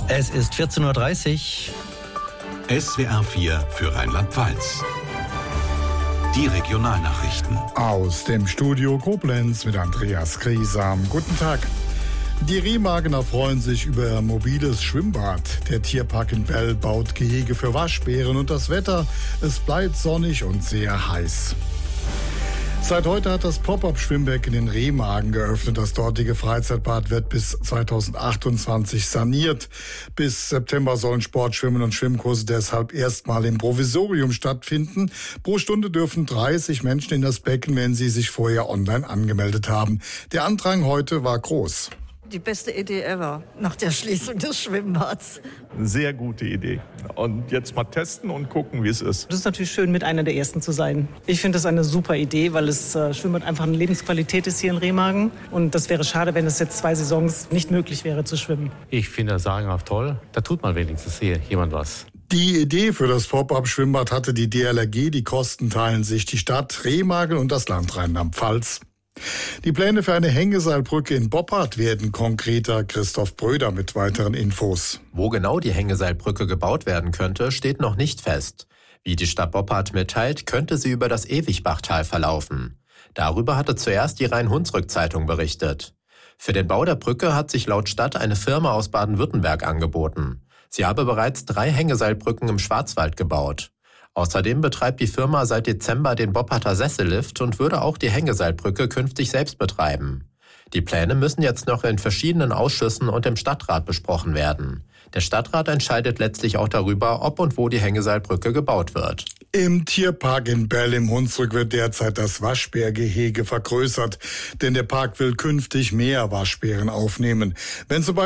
Es ist 14.30 Uhr. SWR 4 für Rheinland-Pfalz. Die Regionalnachrichten. Aus dem Studio Koblenz mit Andreas Griesam. Guten Tag. Die Remagener freuen sich über mobiles Schwimmbad. Der Tierpark in Bell baut Gehege für Waschbären und das Wetter, es bleibt sonnig und sehr heiß. Seit heute hat das Pop-up-Schwimmbecken in Remagen geöffnet. Das dortige Freizeitbad wird bis 2028 saniert. Bis September sollen Sportschwimmen und Schwimmkurse deshalb erstmal im Provisorium stattfinden. Pro Stunde dürfen 30 Menschen in das Becken, wenn sie sich vorher online angemeldet haben. Der Andrang heute war groß. Die beste Idee ever nach der Schließung des Schwimmbads. Eine sehr gute Idee. Und jetzt mal testen und gucken, wie es ist. Das ist natürlich schön, mit einer der Ersten zu sein. Ich finde das eine super Idee, weil das Schwimmbad einfach eine Lebensqualität ist hier in Remagen. Und das wäre schade, wenn es jetzt 2 Saisons nicht möglich wäre zu schwimmen. Ich finde das sagenhaft toll. Da tut mal wenigstens hier jemand was. Die Idee für das Pop-up-Schwimmbad hatte die DLRG. Die Kosten teilen sich die Stadt Remagen und das Land Rheinland-Pfalz. Die Pläne für eine Hängeseilbrücke in Boppard werden konkreter. Christoph Bröder mit weiteren Infos. Wo genau die Hängeseilbrücke gebaut werden könnte, steht noch nicht fest. Wie die Stadt Boppard mitteilt, könnte sie über das Ewigbachtal verlaufen. Darüber hatte zuerst die Rhein-Hunsrück-Zeitung berichtet. Für den Bau der Brücke hat sich laut Stadt eine Firma aus Baden-Württemberg angeboten. Sie habe bereits 3 Hängeseilbrücken im Schwarzwald gebaut. Außerdem betreibt die Firma seit Dezember den Bopparder Sessellift und würde auch die Hängeseilbrücke künftig selbst betreiben. Die Pläne müssen jetzt noch in verschiedenen Ausschüssen und im Stadtrat besprochen werden. Der Stadtrat entscheidet letztlich auch darüber, ob und wo die Hängeseilbrücke gebaut wird. Im Tierpark in Bell im Hunsrück wird derzeit das Waschbärgehege vergrößert, denn der Park will künftig mehr Waschbären aufnehmen. Wenn zum Beispiel